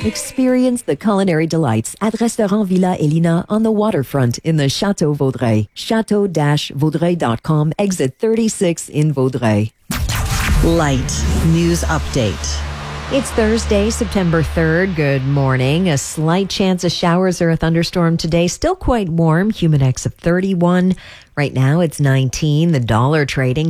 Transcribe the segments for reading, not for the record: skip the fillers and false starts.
Experience the culinary delights at Restaurant Villa Elina on the waterfront in the Chateau Vaudreuil. Chateau-Vaudreuil.com, exit 36 in Vaudreuil. Light News Update. It's Thursday, September 3rd. Good morning. A slight chance of showers or a thunderstorm today. Still quite warm. Humidex of 31. Right now it's 19. The dollar trading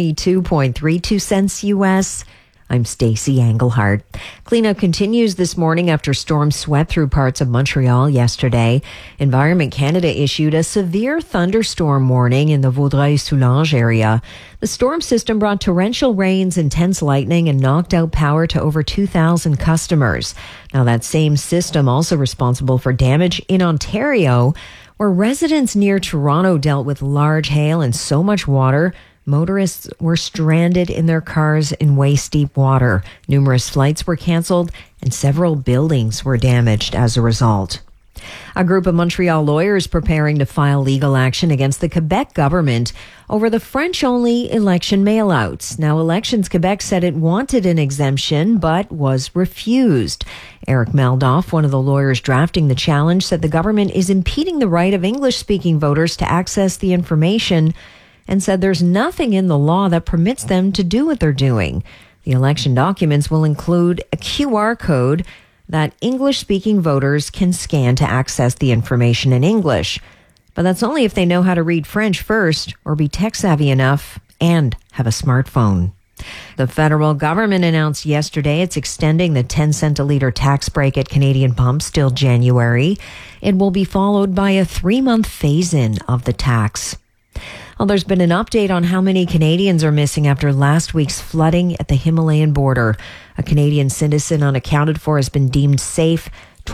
72.32 cents U.S. I'm Stacey Engelhardt. Cleanup continues this morning after storms swept through parts of Montreal yesterday. Environment Canada issued a severe thunderstorm warning in the Vaudreuil-Soulanges area. The storm system brought torrential rains, intense lightning, and knocked out power to over 2,000 customers. Now, that same system also responsible for damage in Ontario, where residents near Toronto dealt with large hail and so much water. Motorists were stranded in their cars in waist-deep water. Numerous flights were canceled and several buildings were damaged as a result. A group of Montreal lawyers preparing to file legal action against the Quebec government over the French-only election mailouts. Now, Elections Quebec said it wanted an exemption but was refused. Eric Maldoff, one of the lawyers drafting the challenge, said the government is impeding the right of English-speaking voters to access the information and said there's nothing in the law that permits them to do what they're doing. The election documents will include a QR code that English-speaking voters can scan to access the information in English. But that's only if they know how to read French first or be tech-savvy enough and have a smartphone. The federal government announced yesterday it's extending the 10-cent a litre tax break at Canadian pumps till January. It will be followed by a 3-month phase-in of the tax. Well, there's been an update on how many Canadians are missing after last week's flooding at the Himalayan border. A Canadian citizen unaccounted for has been deemed safe.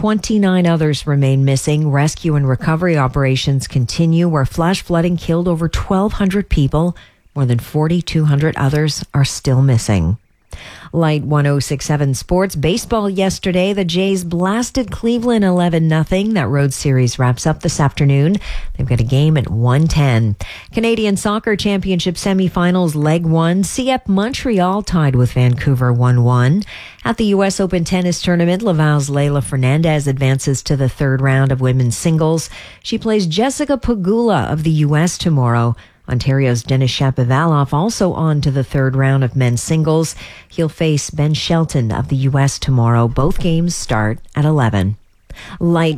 29 others remain missing. Rescue and recovery operations continue, where flash flooding killed over 1,200 people. More than 4,200 others are still missing. Light 106.7 Sports. Baseball yesterday. The Jays blasted Cleveland 11-0. That road series wraps up this afternoon. They've got a game at 1:10. Canadian Soccer Championship semifinals Leg 1. CF Montreal tied with Vancouver 1-1. At the U.S. Open Tennis Tournament, Laval's Leylah Fernandez advances to the third round of women's singles. She plays Jessica Pegula of the U.S. tomorrow. Ontario's Denis Shapovalov also on to the third round of men's singles. He'll face Ben Shelton of the U.S. tomorrow. Both games start at 11. Light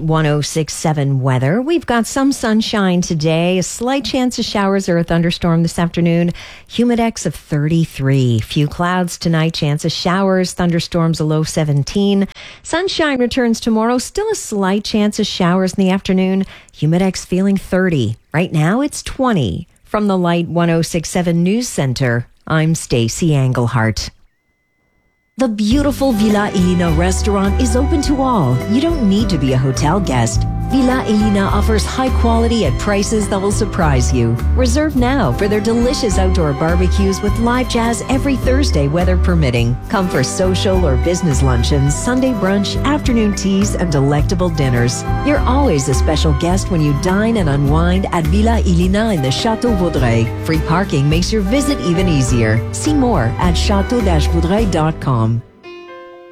106.7 weather. We've got some sunshine today. A slight chance of showers or a thunderstorm this afternoon. Humidex of 33. Few clouds tonight. Chance of showers. Thunderstorms a low 17. Sunshine returns tomorrow. Still a slight chance of showers in the afternoon. Humidex feeling 30. Right now it's 20. From the Light 106.7 News Center, I'm Stacey Engelhardt. The beautiful Villa Elina restaurant is open to all. You don't need to be a hotel guest. Villa Elina offers high quality at prices that will surprise you. Reserve now for their delicious outdoor barbecues with live jazz every Thursday, weather permitting. Come for social or business luncheons, Sunday brunch, afternoon teas, and delectable dinners. You're always a special guest when you dine and unwind at Villa Elina in the Chateau Vaudreuil. Free parking makes your visit even easier. See more at chateau-vaudreuil.com.